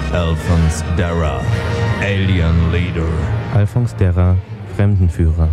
Alphonse Darra, Alien Leader. Alphonse Darra, Fremdenführer.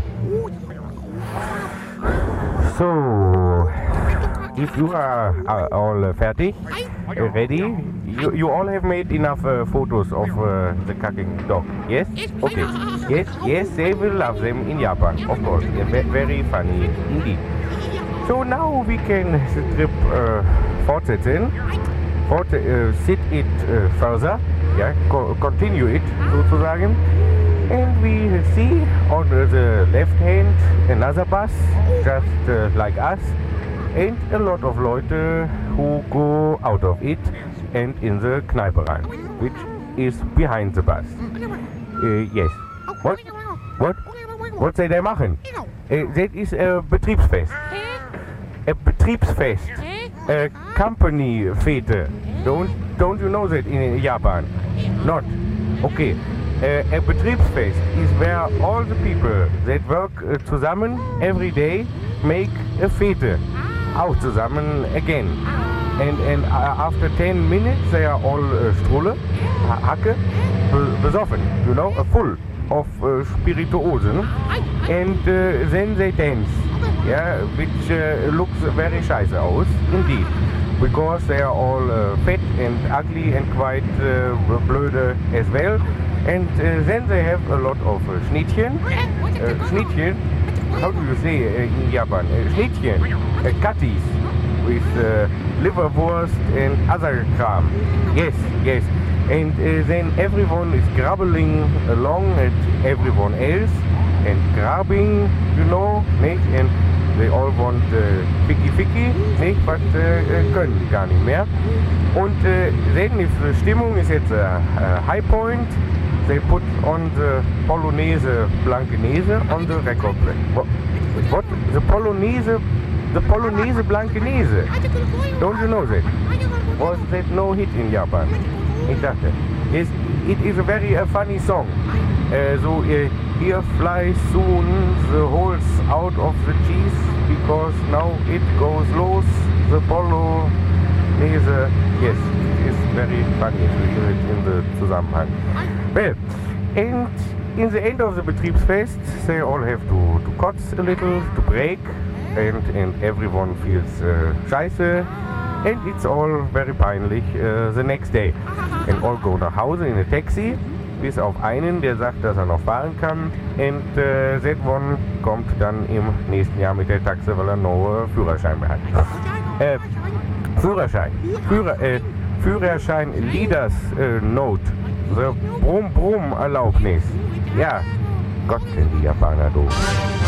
So, if you are all fertig, ready, you all have made enough photos of the cacking dog, yes? Okay, yes, they will love them in Japan, of course, very funny indeed. So now we can the trip fortsetzen, sit it further, yeah, continue it sozusagen. And we see on the left hand another bus, just like us, and a lot of Leute who go out of it and in the Kneipe rein, which is behind the bus. Yes. What say they machen? That is a Betriebsfest. A Betriebsfest. A company Fete. Don't you know that in Japan? Not. Okay. A Betriebsfest is where all the people that work zusammen every day make a Fete. Auch zusammen again. And after 10 minutes they are all Strulle, Hacke, besoffen, you know, full of Spirituosen. And then they dance, yeah, which looks very scheiße aus, indeed. Because they are all fat and ugly and quite blöde as well. And then they have a lot of Schnittchen. Schnittchen, how do you say in Japan? Schnittchen, cutties with liverwurst and other kram. Yes. And then everyone is grabbling along at everyone else and grabbing, you know, nicht? And they all want Ficky, nicht? But können gar nicht mehr. Und then if the Stimmung is at the high point, they put on the Polonaise Blankenese on the record player. What? The Polonaise Blankenese? Don't you know that? Was that no hit in Japan? Ich dachte. Yes, it is a very funny song. So here flies soon the holes out of the cheese because now it goes los. The Polonaise. Yes, it is very funny to hear it in the Zusammenhang. Well, and in the end of the Betriebsfest, they all have to kotz a little, to break, and everyone feels scheiße, and it's all very peinlich the next day. And all go nach Hause in a taxi, bis auf einen, der sagt, dass er noch fahren kann, and that one kommt dann im nächsten Jahr mit der Taxe, weil er noch Führerschein mehr hat. Führerschein Leaders Note. The Brumm-Brumm-Erlaubnis. Ja, Gott, sind die Japaner doof.